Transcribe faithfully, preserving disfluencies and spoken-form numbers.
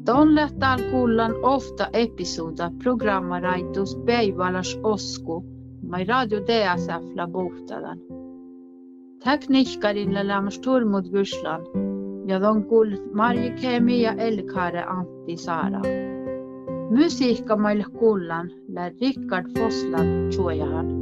Tonle tal kuullan ofta episoda programmaraitus päiväläs osku, mai radio D S F la bohtadan. Tekniikkarilla lämmäs Turmud Gyslan, ja don kuulut Marja Kemi ja Elkare Antti Saara. Musiikka maille kuullan lä Rickard Foslan tjuojahan.